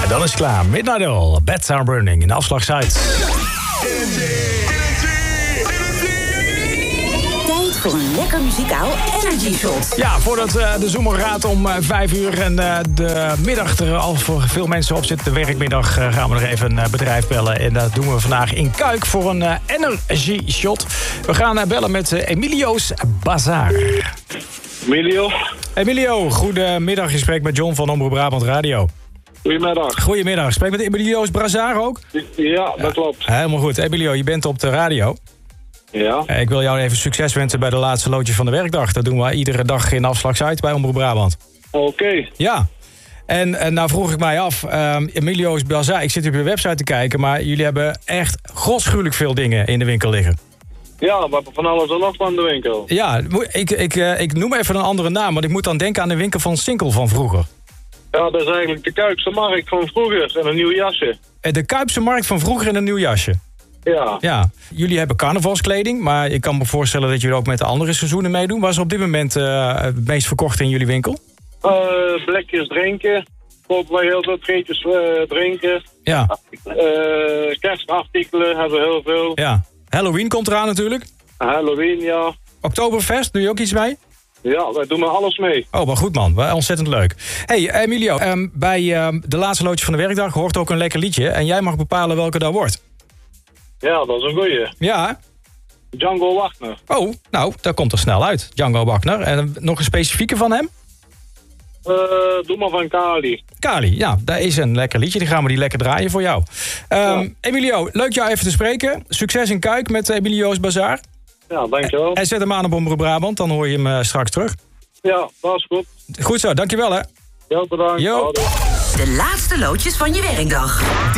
Dan is het klaar. Midnight Oil, Beds Are Burning in de afslag Zuid. Tijd voor een lekker muzikaal energy shot. Ja, voordat de zomer gaat om 5 uur en de middag er al voor veel mensen op zit, de werkmiddag, gaan we nog even een bedrijf bellen. En dat doen we vandaag in Kuik voor een energy shot. We gaan bellen met Emilio's Bazaar. Emilio, goedemiddag. Je spreekt met John van Omroep Brabant Radio. Goedemiddag. Goedemiddag. Spreek met Emilio's Bazaar ook? Ja, dat klopt. Helemaal goed. Emilio, je bent op de radio. Ja. Ik wil jou even succes wensen bij de laatste loodjes van de werkdag. Dat doen we iedere dag in afslag Zuid bij Omroep Brabant. Oké. Ja. En nou vroeg ik mij af, Emilio's Bazaar, ik zit op je website te kijken, maar jullie hebben echt godschuwelijk veel dingen in de winkel liggen. Ja, we hebben van alles en nog van de winkel. Ja, ik noem even een andere naam, want ik moet dan denken aan de winkel van Sinkel van vroeger. Ja, dat is eigenlijk de Kuipse markt van vroeger en een nieuw jasje. De Kuipse markt van vroeger in een nieuw jasje. Ja. Ja. Jullie hebben carnavalskleding, maar ik kan me voorstellen dat jullie ook met de andere seizoenen meedoen. Wat is op dit moment het meest verkocht in jullie winkel? Blikjes drinken. Kopen wij heel veel treetjes drinken. Ja. Kerstartikelen hebben we heel veel. Ja. Halloween komt eraan natuurlijk. Halloween, ja. Oktoberfest, doe je ook iets mee? Ja, wij doen er alles mee. Oh, maar goed man. Ontzettend leuk. Hey Emilio, bij de laatste loodje van de werkdag hoort ook een lekker liedje. En jij mag bepalen welke dat wordt. Ja, dat is een goeie. Ja. Django Wagner. Oh, nou, dat komt er snel uit. Django Wagner. En nog een specifieke van hem? Doe maar van Kali. Kali, ja, dat is een lekker liedje. Die gaan we lekker draaien voor jou. Emilio, leuk jou even te spreken. Succes in Kuik met Emilio's Bazaar. Ja, dankjewel. En zet hem aan op Omroep Brabant, dan hoor je hem straks terug. Ja, dat is goed. Goed zo, dankjewel hè. Ja, bedankt. Jo. De laatste loodjes van je werkdag.